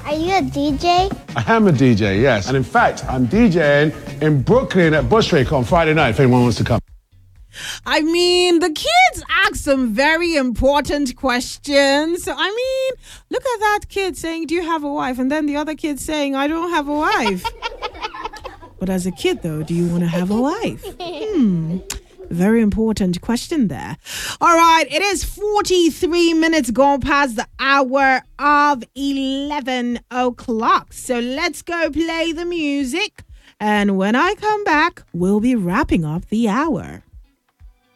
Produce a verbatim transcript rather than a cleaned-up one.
Are you a D J? I am a D J, yes. And in fact, I'm DJing in Brooklyn at Bushwick on Friday night if anyone wants to come. I mean, the kids ask some very important questions. I mean, look at that kid saying, do you have a wife? And then the other kid saying, I don't have a wife. But as a kid, though, do you want to have a wife? Hmm. Very important question there. All right, it is forty-three minutes gone past the hour of eleven o'clock. So let's go play the music. And when I come back, we'll be wrapping up the hour.